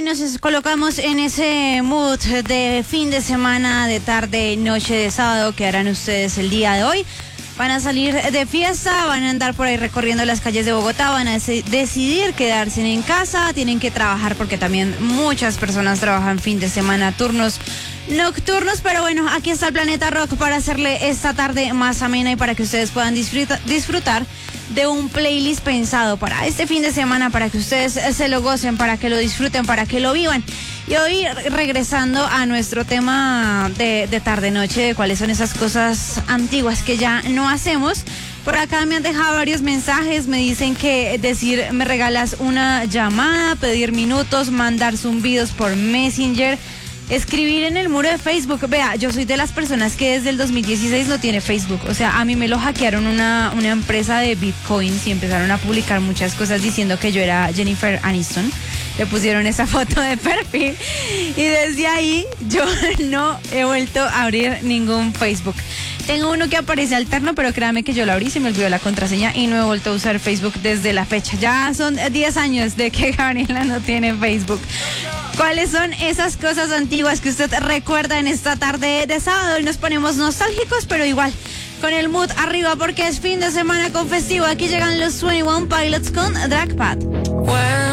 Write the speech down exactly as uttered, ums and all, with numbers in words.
nos colocamos en ese mood de fin de semana, de tarde, noche de sábado que harán ustedes el día de hoy. Van a salir de fiesta, van a andar por ahí recorriendo las calles de Bogotá, van a decidir quedarse en casa, tienen que trabajar porque también muchas personas trabajan fin de semana, turnos nocturnos, pero bueno, aquí está el Planeta Rock para hacerle esta tarde más amena y para que ustedes puedan disfruta, disfrutar de un playlist pensado para este fin de semana, para que ustedes se lo gocen, para que lo disfruten, para que lo vivan. Y hoy regresando a nuestro tema de, de tarde-noche, de cuáles son esas cosas antiguas que ya no hacemos. Por acá me han dejado varios mensajes, me dicen que decir me regalas una llamada, pedir minutos, mandar zumbidos por Messenger, escribir en el muro de Facebook. Vea, yo soy de las personas que desde el dos mil dieciséis no tiene Facebook. O sea, a mí me lo hackearon una, una empresa de bitcoins y empezaron a publicar muchas cosas diciendo que yo era Jennifer Aniston. Le pusieron esa foto de perfil y desde ahí yo no he vuelto a abrir ningún Facebook. Tengo uno que aparece alterno, pero créame que yo lo abrí, se me olvidó la contraseña y no he vuelto a usar Facebook desde la fecha. Ya son diez años de que Gabriela no tiene Facebook. ¿Cuáles son esas cosas antiguas que usted recuerda en esta tarde de sábado? Y nos ponemos nostálgicos, pero igual con el mood arriba porque es fin de semana con festivo. Aquí llegan los veintiuno Pilots con Dragpad.